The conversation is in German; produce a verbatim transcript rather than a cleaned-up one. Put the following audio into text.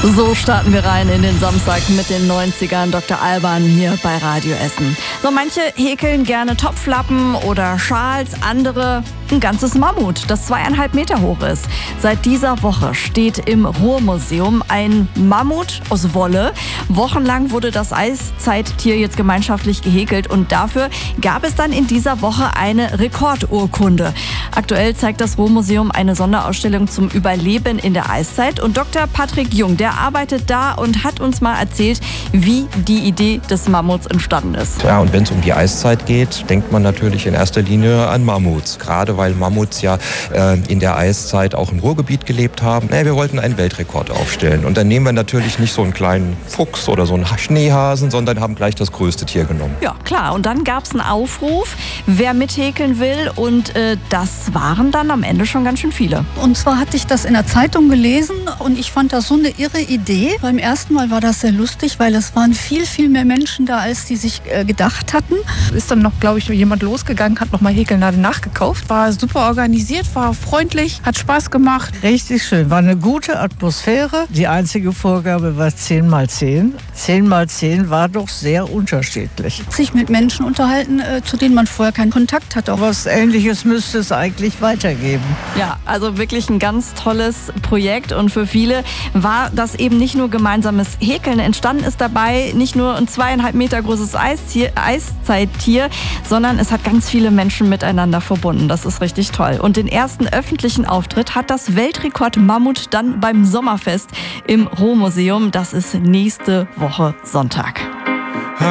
So starten wir rein in den Samstag mit den neunzigern. Doktor Alban hier bei Radio Essen. So, manche häkeln gerne Topflappen oder Schals, andere ein ganzes Mammut, das zweieinhalb Meter hoch ist. Seit dieser Woche steht im Ruhrmuseum ein Mammut aus Wolle. Wochenlang wurde das Eiszeittier jetzt gemeinschaftlich gehäkelt und dafür gab es dann in dieser Woche eine Rekordurkunde. Aktuell zeigt das Ruhrmuseum eine Sonderausstellung zum Überleben in der Eiszeit und Doktor Patrick Jung, der arbeitet da und hat uns mal erzählt, wie die Idee des Mammuts entstanden ist. Ja, und wenn es um die Eiszeit geht, denkt man natürlich in erster Linie an Mammuts. Gerade weil Mammuts ja äh, in der Eiszeit auch im Ruhrgebiet gelebt haben. Naja, wir wollten einen Weltrekord aufstellen. Und dann nehmen wir natürlich nicht so einen kleinen Fuchs oder so einen Schneehasen, sondern haben gleich das größte Tier genommen. Ja, klar. Und dann gab es einen Aufruf, wer mithäkeln will. Und äh, das waren dann am Ende schon ganz schön viele. Und zwar hatte ich das in der Zeitung gelesen und ich fand das so eine irre Idee. Beim ersten Mal war das sehr lustig, weil es waren viel, viel mehr Menschen da, als die sich äh, gedacht hatten. Ist dann noch, glaube ich, jemand losgegangen, hat nochmal Häkelnadel nachgekauft. War super organisiert, war freundlich, hat Spaß gemacht. Richtig schön, war eine gute Atmosphäre. Die einzige Vorgabe war zehn mal zehn. zehn mal zehn war doch sehr unterschiedlich. Sich mit Menschen unterhalten, äh, zu denen man vorher keinen Kontakt hatte. Was Ähnliches müsste es eigentlich weitergeben. Ja, also wirklich ein ganz tolles Projekt und für viele war das eben nicht nur gemeinsames Häkeln. Entstanden ist dabei nicht nur ein zweieinhalb Meter großes Eistier, Eiszeittier, sondern es hat ganz viele Menschen miteinander verbunden. Das ist richtig toll. Und den ersten öffentlichen Auftritt hat das Weltrekord Mammut dann beim Sommerfest im Ruhrmuseum. Das ist nächste Woche Sonntag.